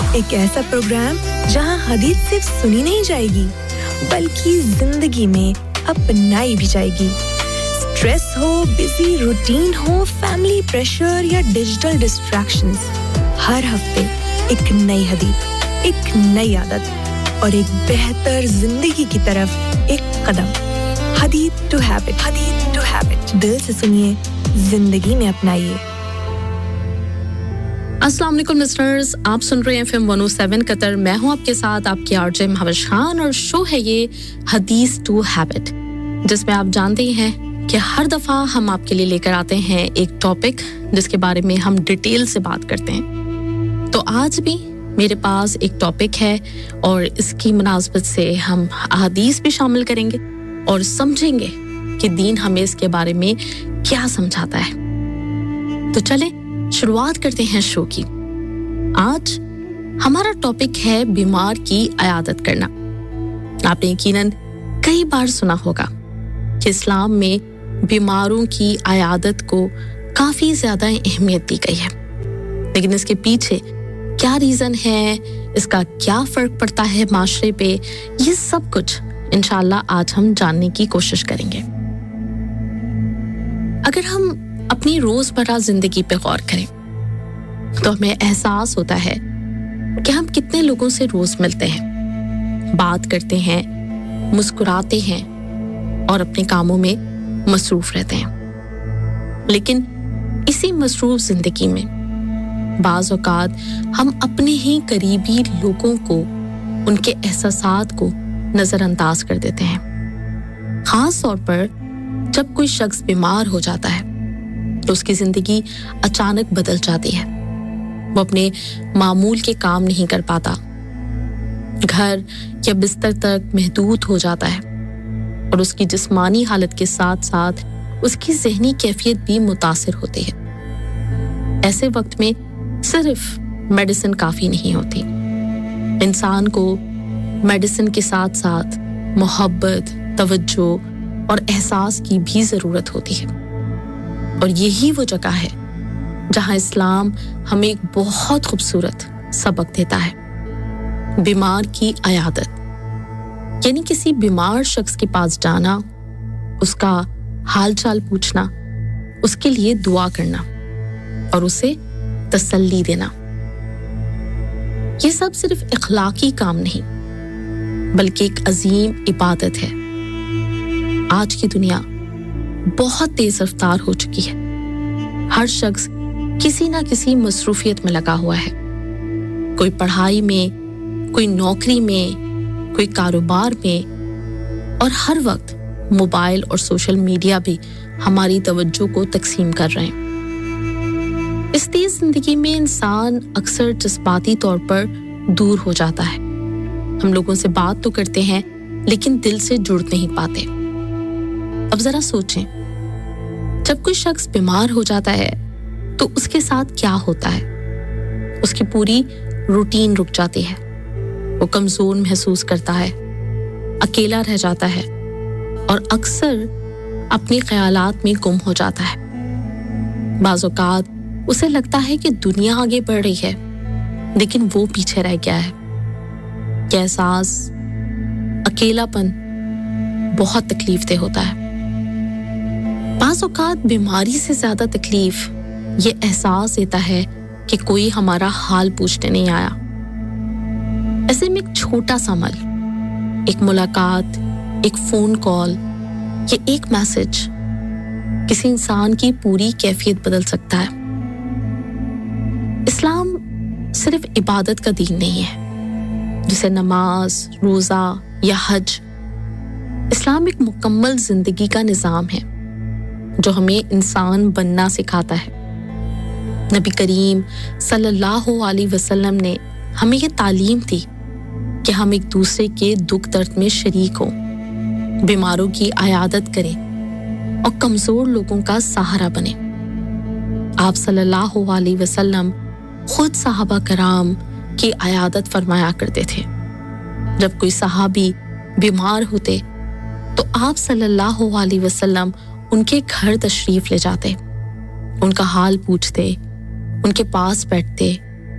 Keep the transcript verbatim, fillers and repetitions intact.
ایک ایسا پروگرام جہاں حدیث صرف سنی نہیں جائے گی بلکہ زندگی میں اپنائی بھی جائے گی. اسٹریس ہو، بزی روٹین ہو، فیملی پریشر یا ڈیجیٹل ڈسٹریکشنز، ہر ہفتے ایک نئی حدیث، ایک نئی عادت اور ایک بہتر زندگی کی طرف ایک قدم. حدیث ٹو ہیبٹ، حدیث ٹو ہیبٹ. دل سے سنیے، زندگی میں اپنائیے. السلام علیکم لسنرز، آپ سن رہے ہیں ایف ایم ون او سیون قطر. میں ہوں آپ کے ساتھ آپ کی آر جے مہوش خان، اور شو ہے یہ حدیث ٹو ہیبٹ، جس میں آپ جانتے ہیں کہ ہر دفعہ ہم آپ کے لیے لے کر آتے ہیں ایک ٹاپک جس کے بارے میں ہم ڈیٹیل سے بات کرتے ہیں. تو آج بھی میرے پاس ایک ٹاپک ہے اور اس کی مناسبت سے ہم احادیث بھی شامل کریں گے اور سمجھیں گے کہ دین ہمیں اس کے بارے میں کیا سمجھاتا ہے. تو چلیں شروعات کرتے ہیں شو کی. آج ہمارا ٹاپک ہے بیمار کی عیادت کرنا. آپ نے یقیناً کئی بار سنا ہوگا کہ اسلام میں بیماروں کی عیادت کو کافی زیادہ اہمیت دی گئی ہے، لیکن اس کے پیچھے کیا ریزن ہے، اس کا کیا فرق پڑتا ہے معاشرے پہ، یہ سب کچھ انشاءاللہ آج ہم جاننے کی کوشش کریں گے. اگر ہم اپنی روزمرہ زندگی پہ غور کریں تو ہمیں احساس ہوتا ہے کہ ہم کتنے لوگوں سے روز ملتے ہیں، بات کرتے ہیں، مسکراتے ہیں اور اپنے کاموں میں مصروف رہتے ہیں. لیکن اسی مصروف زندگی میں بعض اوقات ہم اپنے ہی قریبی لوگوں کو، ان کے احساسات کو نظر انداز کر دیتے ہیں. خاص طور پر جب کوئی شخص بیمار ہو جاتا ہے تو اس کی زندگی اچانک بدل جاتی ہے. وہ اپنے معمول کے کام نہیں کر پاتا، گھر یا بستر تک محدود ہو جاتا ہے، اور اس کی جسمانی حالت کے ساتھ ساتھ اس کی ذہنی کیفیت بھی متاثر ہوتی ہے. ایسے وقت میں صرف میڈیسن کافی نہیں ہوتی. انسان کو میڈیسن کے ساتھ ساتھ محبت، توجہ اور احساس کی بھی ضرورت ہوتی ہے. اور یہی وہ جگہ ہے جہاں اسلام ہمیں ایک بہت خوبصورت سبق دیتا ہے. بیمار کی عیادت یعنی کسی بیمار شخص کے پاس جانا، اس کا حال چال پوچھنا، اس کے لیے دعا کرنا اور اسے تسلی دینا. یہ سب صرف اخلاقی کام نہیں بلکہ ایک عظیم عبادت ہے. آج کی دنیا بہت تیز رفتار ہو چکی ہے. ہر شخص کسی نہ کسی مصروفیت میں لگا ہوا ہے، کوئی پڑھائی میں، کوئی نوکری میں، کوئی کاروبار میں، اور ہر وقت موبائل اور سوشل میڈیا بھی ہماری توجہ کو تقسیم کر رہے ہیں. اس تیز زندگی میں انسان اکثر جذباتی طور پر دور ہو جاتا ہے. ہم لوگوں سے بات تو کرتے ہیں لیکن دل سے جڑ نہیں پاتے. اب ذرا سوچیں، جب کوئی شخص بیمار ہو جاتا ہے تو اس کے ساتھ کیا ہوتا ہے؟ اس کی پوری روٹین رک جاتی ہے، وہ کمزور محسوس کرتا ہے، اکیلا رہ جاتا ہے اور اکثر اپنی خیالات میں گم ہو جاتا ہے. بعض اوقات اسے لگتا ہے کہ دنیا آگے بڑھ رہی ہے لیکن وہ پیچھے رہ گیا ہے. یہ احساس اکیلا پن بہت تکلیف دہ ہوتا ہے. بعض اوقات بیماری سے زیادہ تکلیف یہ احساس دیتا ہے کہ کوئی ہمارا حال پوچھنے نہیں آیا. ایسے میں ایک چھوٹا سا عمل، ایک ملاقات، ایک فون کال یا ایک میسج کسی انسان کی پوری کیفیت بدل سکتا ہے. اسلام صرف عبادت کا دین نہیں ہے جسے نماز، روزہ یا حج. اسلام ایک مکمل زندگی کا نظام ہے جو ہمیں انسان بننا سکھاتا ہے. نبی کریم صلی اللہ علیہ وسلم نے ہمیں یہ تعلیم دی کہ ہم ایک دوسرے کے دکھ درد میں شریک ہوں، بیماروں کی عیادت کریں اور کمزور لوگوں کا سہارا بنیں. آپ صلی اللہ علیہ وسلم خود صحابہ کرام کی عیادت فرمایا کرتے تھے. جب کوئی صحابی بیمار ہوتے تو آپ صلی اللہ علیہ وسلم ان کے گھر تشریف لے جاتے، ان کا حال پوچھتے، ان کے پاس بیٹھتے